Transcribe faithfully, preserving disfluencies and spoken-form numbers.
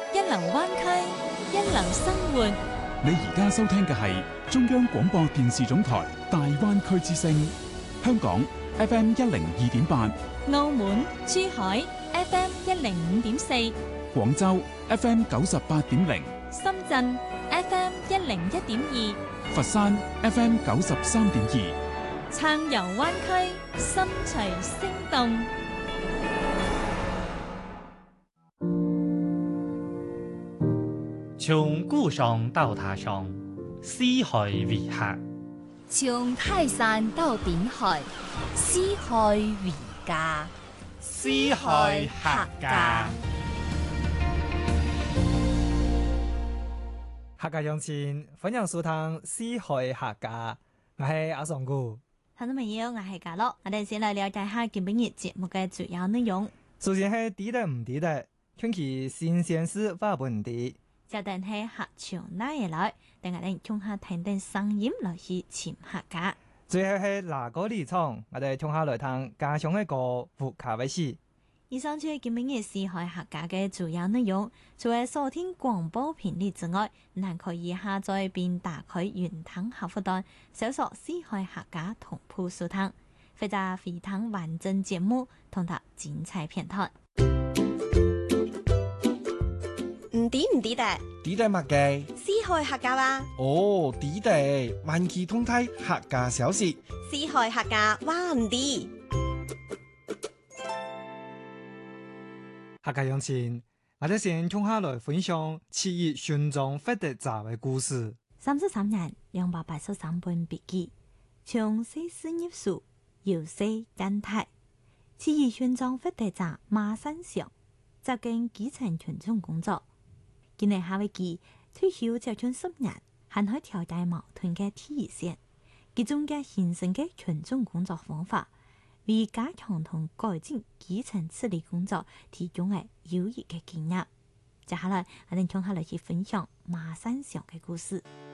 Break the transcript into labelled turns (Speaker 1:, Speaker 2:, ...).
Speaker 1: 一流灣區，一流生活。
Speaker 2: 你而家收聽嘅係中央廣播電視總台大灣區之聲，香港 F M 一零二點八，
Speaker 1: 澳門、珠海 F M 一零五點四，
Speaker 2: 廣州 F M 九十八點零，
Speaker 1: 深圳 F M 一零一點二，
Speaker 2: 佛山 F M 九十三點二，
Speaker 1: 暢遊灣區，心隨聲動。
Speaker 3: 從故鄉到他鄉，四海為客；
Speaker 4: 從泰山到頂海，四海為家。
Speaker 3: 四海客家。
Speaker 5: 客家鄉親，歡迎收聽《四海客家》，我係阿尚姑。
Speaker 1: 聽眾朋友，我係嘉樂，我哋先嚟了解下今晡日節目嘅主要內容。
Speaker 5: 首先係地地唔地地，傾其新鮮事話本地。
Speaker 1: 就等係客場哪嘢來，等我哋聽下聽聽聲音來去潛客家。
Speaker 5: 最後係哪個立場，我哋聽下來聽家鄉嘅歌副卡威斯。
Speaker 1: 以上就係今晡日四海客家嘅主要內容。除咗收聽廣播頻率之外，你還可以下載並打開雲端客戶端，搜索四海客家同步收聽，或者回聽完整節目同埋精彩片段。
Speaker 6: 唔啲唔啲的，
Speaker 7: 啲的乜嘅？
Speaker 6: 四海客家話。
Speaker 7: 哦，啲的，萬期通體客家小事。
Speaker 6: 四海客家話唔啲。
Speaker 5: 客家鄉親，我哋先聽下來分享七一宣宗發的雜嘅故事。
Speaker 1: 三十三年兩百八十三本筆記，從四四入書，由西間泰。七一宣宗發的雜馬山上，扎根基層群眾工作。今年夏威記退休就將十年，行開條大矛盾嘅第一線，其中嘅現成嘅群眾工作方法，為加強同改進基層治理工作提供嘅有益嘅經驗。接下來我哋聽下來去分享馬山上嘅故事。